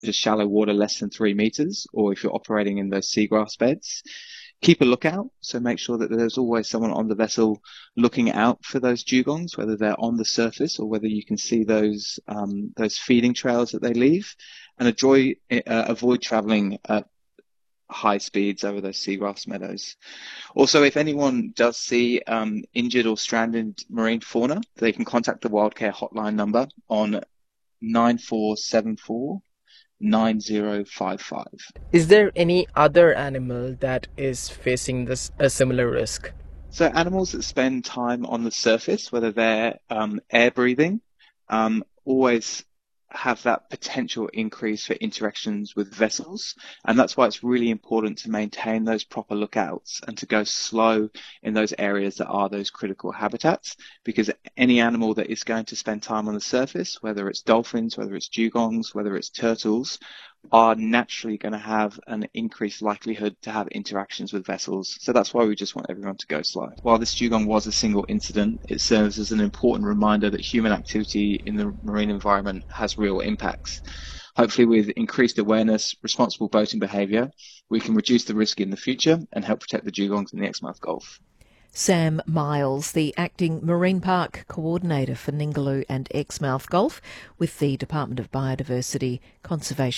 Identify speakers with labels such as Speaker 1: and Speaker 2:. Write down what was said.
Speaker 1: just shallow water less than 3 meters, or if you're operating in those seagrass beds, keep a lookout. So make sure that there's always someone on the vessel looking out for those dugongs, whether they're on the surface or whether you can see those feeding trails that they leave, and avoid traveling at high speeds over those seagrass meadows. Also, if anyone does see injured or stranded marine fauna, they can contact the Wildcare hotline number on 9474 9055.
Speaker 2: Is there any other animal that is facing a similar risk?
Speaker 1: So animals that spend time on the surface, whether they're air breathing, always have that potential increase for interactions with vessels. And that's why it's really important to maintain those proper lookouts and to go slow in those areas that are those critical habitats, because any animal that is going to spend time on the surface, whether it's dolphins, whether it's dugongs, whether it's turtles, are naturally going to have an increased likelihood to have interactions with vessels. So that's why we just want everyone to go slow. While this dugong was a single incident, it serves as an important reminder that human activity in the marine environment has real impacts. Hopefully, with increased awareness, responsible boating behaviour, we can reduce the risk in the future and help protect the dugongs in the Exmouth Gulf.
Speaker 3: Sam Miles, the Acting Marine Park Coordinator for Ningaloo and Exmouth Gulf with the Department of Biodiversity, Conservation